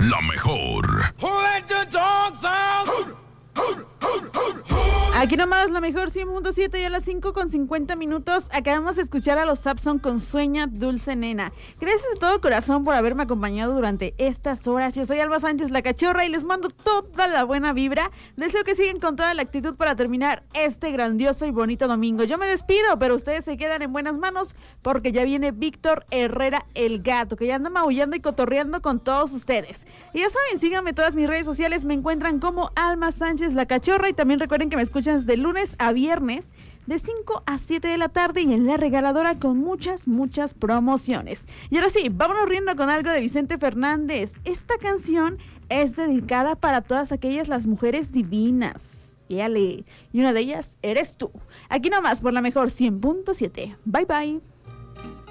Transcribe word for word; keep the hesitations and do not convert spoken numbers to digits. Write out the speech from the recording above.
La mejor. Aquí nomás la mejor cien punto siete y a las cinco con cincuenta minutos acabamos de escuchar a los Sapson con Sueña Dulce Nena. Gracias de todo corazón por haberme acompañado durante estas horas. Yo soy Alba Sánchez la Cachorra y les mando toda la buena vibra. Deseo que sigan con toda la actitud para terminar este grandioso y bonito domingo. Yo me despido, pero ustedes se quedan en buenas manos porque ya viene Víctor Herrera el Gato, que ya anda maullando y cotorreando con todos ustedes. Y ya saben, síganme en todas mis redes sociales, me encuentran como Alma Sánchez la Cachorra y también recuerden que me escuchan de lunes a viernes de cinco a siete de la tarde y en La Regaladora con muchas, muchas promociones. Y ahora sí, vámonos riendo con algo de Vicente Fernández. Esta canción es dedicada para todas aquellas las mujeres divinas. Yale. Y una de ellas eres tú. Aquí nomás por la mejor cien punto siete. Bye bye.